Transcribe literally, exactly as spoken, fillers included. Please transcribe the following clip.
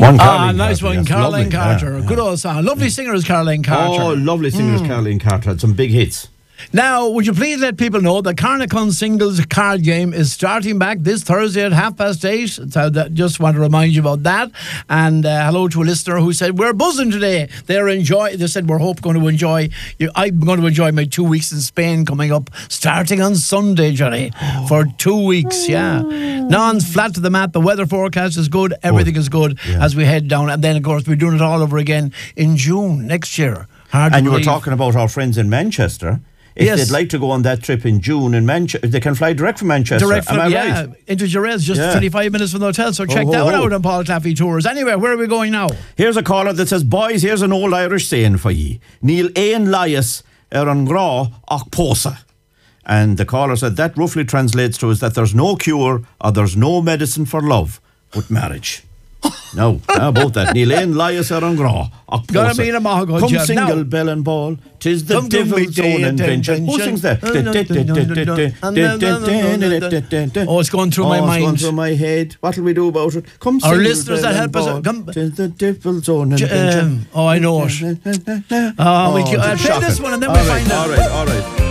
One Ah, Caroline nice Carter, one, yes, Caroline lovely, Carter. yeah, Good old song. Lovely singers, Caroline Carter. Oh, lovely singers, Caroline Carter. Had some big hits. Now, would you please let people know the Carnacon Singles card game is starting back this Thursday at half past eight. So that, just want to remind you about that. And uh, hello to a listener who said, we're buzzing today. They're enjoy. They said, we're hope going to enjoy. You, I'm going to enjoy my two weeks in Spain coming up, starting on Sunday, Johnny, for two weeks. Yeah. Non's flat to the mat. The weather forecast is good. Everything is good Yeah. as we head down. And then, of course, we're doing it all over again in June next year. Hard to And you were believe. talking about our friends in Manchester. If Yes. they'd like to go on that trip in June in Manchester, they can fly direct from Manchester. Direct from, Am I yeah, right? into Jerez, just Yeah. twenty-five minutes from the hotel. So check Oh, that oh, one oh. out on Paul Claffey Tours. Anyway, where are we going now? Here's a caller that says, boys, here's an old Irish saying for ye. Neil Ain Lias er an gra ach posa. And the caller said that roughly translates to is that there's no cure or there's no medicine for love but marriage. No, how about that? Neil Ain Lias er an gra ach posa. Gotta mean a mahogany Come job. single, Now- bell and ball. Tis the Come to me, devil's day own and invention. Who invention. sings that? Oh, it's going through my Oh, it's mind. going through my head. What'll we do about it? Come Our single, listeners bell that and help us, ball. come- Tis the devil's own J- invention. um, oh, I know it. Oh, we can- I'll it's play shocking. this one and then All we'll right, find out. All right, all right.